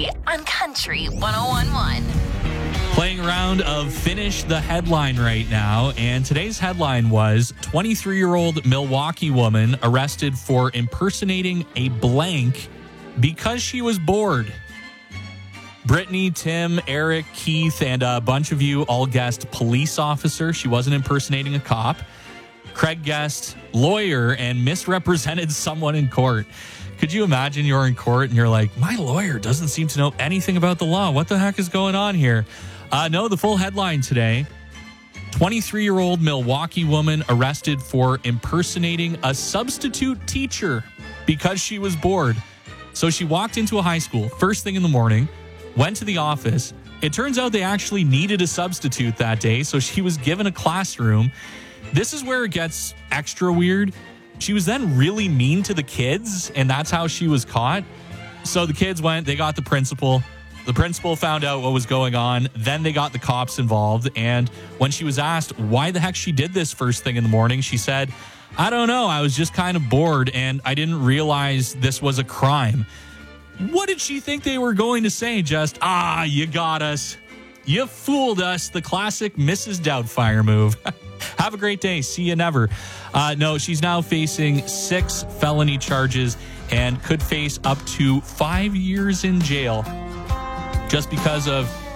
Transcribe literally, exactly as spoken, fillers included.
Murphy on Country one oh one point one. Playing a round of Finish the Headline right now, and today's headline was twenty-three-year-old Milwaukee woman arrested for impersonating a blank because she was bored. Brittany, Tim, Eric, Keith, and a bunch of you all guessed police officer. She wasn't impersonating a cop. Craig guessed lawyer and misrepresented someone in court. Could you imagine you're in court and you're like, my lawyer doesn't seem to know anything about the law. What the heck is going on here? Uh, no, the full headline today. twenty-three-year-old Milwaukee woman arrested for impersonating a substitute teacher because she was bored. So she walked into a high school first thing in the morning, went to the office. It turns out they actually needed a substitute that day, so she was given a classroom. This is where it gets extra weird. She was then really mean to the kids, and that's how she was caught. So the kids went, they got the principal. The principal found out what was going on. Then they got the cops involved. And when she was asked why the heck she did this first thing in the morning, she said, I don't know. I was just kind of bored, and I didn't realize this was a crime. What did she think they were going to say? Just, ah, you got us. You fooled us. The classic Missus Doubtfire move. Have a great day. See you never. Uh, no, she's now facing six felony charges and could face up to five years in jail just because of